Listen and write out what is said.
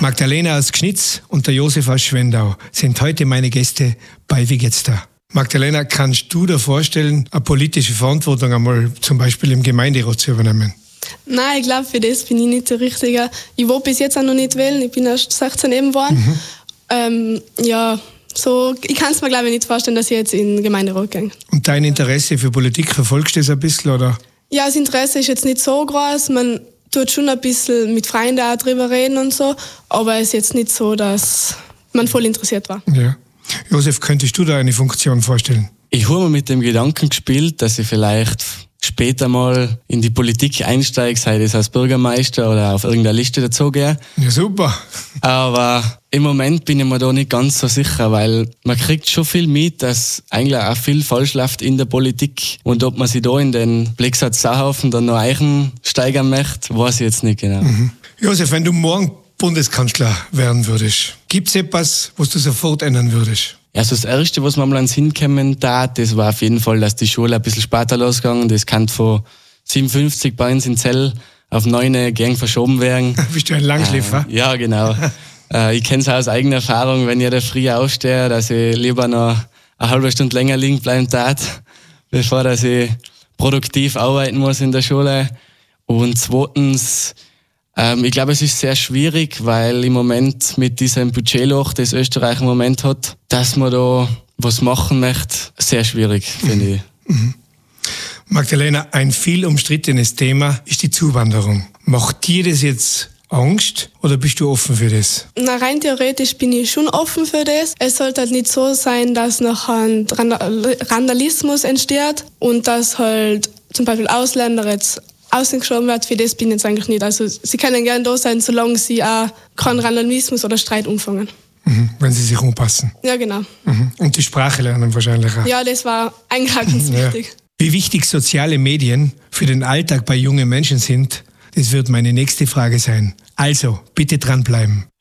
Magdalena aus Gschnitz und der Josef aus Schwendau sind heute meine Gäste bei Wie geht's da? Magdalena, kannst du dir vorstellen, eine politische Verantwortung einmal zum Beispiel im Gemeinderat zu übernehmen? Nein, ich glaube, für das bin ich nicht der Richtige. Ich will bis jetzt auch noch nicht wählen, ich bin erst 16 eben geworden. Ich kann es mir, glaube ich, nicht vorstellen, dass ich jetzt in den Gemeinderat gehe. Und dein Interesse für Politik, verfolgst du das ein bisschen, oder? Ja, das Interesse ist jetzt nicht so groß. Man tut schon ein bisschen mit Freunden auch drüber reden und so, aber es ist jetzt nicht so, dass man voll interessiert war. Ja. Josef, könntest du da eine Funktion vorstellen? Ich habe mir mit dem Gedanken gespielt, dass ich vielleicht später mal in die Politik einsteige, sei das als Bürgermeister oder auf irgendeiner Liste dazugehe. Ja, super. Aber im Moment bin ich mir da nicht ganz so sicher, weil man kriegt schon viel mit, dass eigentlich auch viel falsch läuft in der Politik. Und ob man sich da in den Blicksatz Sauhaufen dann noch einsteigern möchte, weiß ich jetzt nicht genau. Josef, wenn du morgen Bundeskanzler werden würdest, gibt es etwas, was du sofort ändern würdest? Also das Erste, was mir mal ans Hinkommen tat, das war auf jeden Fall, dass die Schule ein bisschen später losgegangen. Das kann von 57 bei uns in Zell auf 9 gern verschoben werden. Bist du ein Langschläfer? Ja, genau. Ich kenne es aus eigener Erfahrung, wenn ich da früh aufstehe, dass ich lieber noch eine halbe Stunde länger liegen bleiben tat, bevor dass ich produktiv arbeiten muss in der Schule. Und zweitens, ich glaube, es ist sehr schwierig, weil im Moment mit diesem Budgetloch, das Österreich im Moment hat, dass man da was machen möchte, sehr schwierig, finde ich. Magdalena, ein viel umstrittenes Thema ist die Zuwanderung. Macht dir das jetzt Angst oder bist du offen für das? Na, rein theoretisch bin ich schon offen für das. Es sollte halt nicht so sein, dass nachher ein Randalismus entsteht und dass halt zum Beispiel Ausländer jetzt ausgeschoben wird. Für das bin ich jetzt eigentlich nicht. Also sie können gerne da sein, solange sie auch keinen Randalismus oder Streit umfangen. Wenn sie sich umpassen. Ja, genau. Und die Sprache lernen wahrscheinlich auch. Ja, das war eigentlich auch ganz wichtig. Wie wichtig soziale Medien für den Alltag bei jungen Menschen sind, das wird meine nächste Frage sein. Also, bitte dranbleiben.